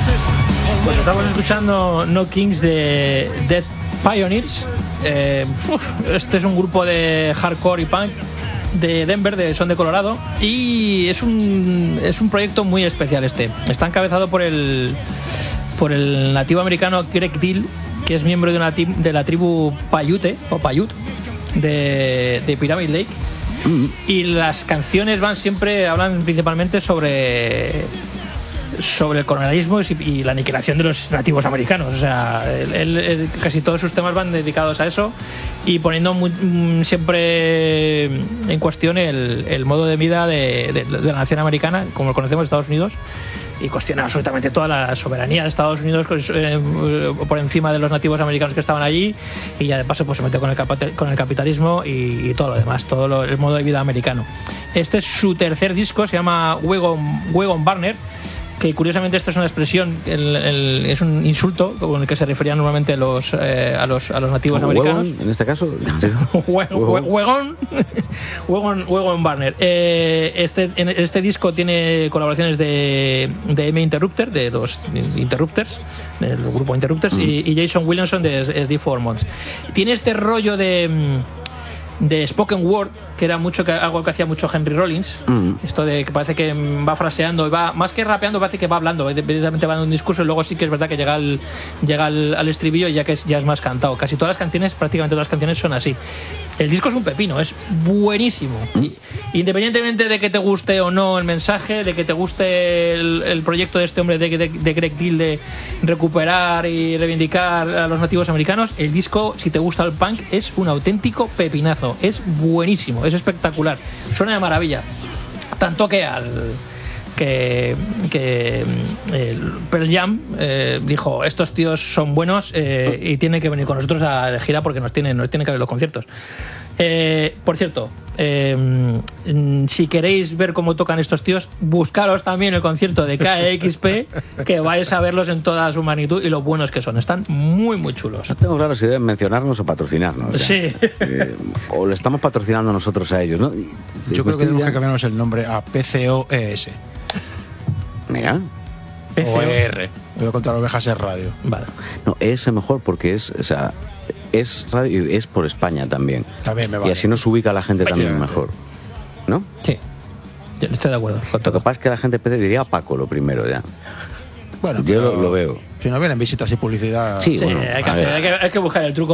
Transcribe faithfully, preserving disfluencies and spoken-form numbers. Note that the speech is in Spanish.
Pues estamos escuchando No Kings de Dead Pioneers. Eh, uf, este es un grupo de hardcore y punk de Denver, de, son de Colorado, y es un es un proyecto muy especial. Este está encabezado por el por el nativo americano Greg Deal, que es miembro de una de la tribu Paiute o Paiute de, de Pyramid Lake. Mm. Y las canciones van siempre hablan principalmente sobre sobre el colonialismo y, y la aniquilación de los nativos americanos. O sea, él, él, casi todos sus temas van dedicados a eso y poniendo muy, siempre en cuestión el, el modo de vida de, de, de la nación americana, como lo conocemos en Estados Unidos, y cuestiona absolutamente toda la soberanía de Estados Unidos eh, por encima de los nativos americanos que estaban allí, y ya de paso pues se mete con el, con el capitalismo y, y todo lo demás, todo lo, el modo de vida americano. Este es su tercer disco, se llama Wagon, Wagon Burner, que curiosamente esto es una expresión, el, el, es un insulto con el que se referían normalmente los, eh, a, los, a los nativos americanos. Huevón, en este caso. Huevón. Wagon Burner. Eh, este, en este disco tiene colaboraciones de, de M. Interrupter, de los Interrupters, del grupo Interrupters, mm. y, y Jason Williamson de S D cuatro Months. Tiene este rollo de... de spoken word, que era mucho que, algo que hacía mucho Henry Rollins. Mm. Esto de que parece que va fraseando y va, más que rapeando, parece que va hablando, evidentemente va dando un discurso, y luego sí que es verdad que llega al, llega al, al estribillo y ya que es, ya es más cantado. Casi todas las canciones, prácticamente todas las canciones son así. El disco es un pepino, es buenísimo. Mm. Independientemente de que te guste o no el mensaje, de que te guste el, el proyecto de este hombre, de, de, de Greg Deal, de recuperar y reivindicar a los nativos americanos, el disco, si te gusta el punk, es un auténtico pepinazo. Es buenísimo, es espectacular, suena de maravilla. Tanto que al que, que el Pearl Jam eh, dijo, estos tíos son buenos eh, y tienen que venir con nosotros a de gira porque nos tienen, nos tienen que ver los conciertos. Eh, por cierto, eh, si queréis ver cómo tocan estos tíos, buscaros también el concierto de K X P, que vais a verlos en toda su magnitud y lo buenos que son. Están muy muy chulos. No tengo claro si deben mencionarnos o patrocinarnos. Sí. Eh, o le estamos patrocinando nosotros a ellos, ¿no? Yo creo que tenemos que cambiarnos el nombre a P C O E S. Mira. O E R. Voy a contar ovejas es radio. Vale. No, E S mejor porque es, o sea, es radio y es por España también. También me vale. Y así nos ubica la gente también mejor. ¿No? Sí. Yo estoy de acuerdo. Lo que pasa es que la gente diría Paco lo primero ya. Bueno, yo lo, lo veo. Si no vienen visitas y publicidad. Sí, sí, bueno, hay, que hacer, hay, que, hay que buscar el truco.